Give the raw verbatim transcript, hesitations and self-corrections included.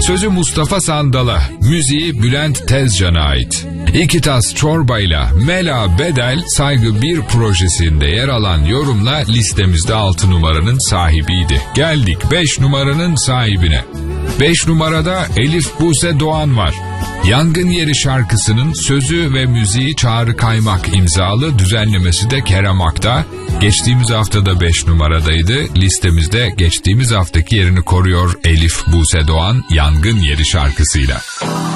Sözü Mustafa Sandal'a, müziği Bülent Tezcan'a ait. İki Tas Çorbayla Mela Bedel Saygı bir projesinde yer alan yorumla listemizde altı numaranın sahibiydi. Geldik beş numaranın sahibine. beş numarada Elif Buse Doğan var. Yangın Yeri şarkısının sözü ve müziği Çağrı Kaymak imzalı, düzenlemesi de Kerem Ak'ta. Geçtiğimiz haftada beş numaradaydı. Listemizde geçtiğimiz haftaki yerini koruyor Elif Buse Doğan Yangın Yeri şarkısıyla.